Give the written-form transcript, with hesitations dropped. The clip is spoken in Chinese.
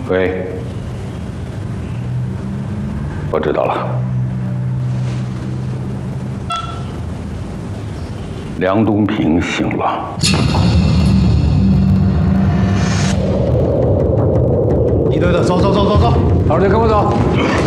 喂，我知道了。梁东平醒了。 一队的，走，二队跟我走。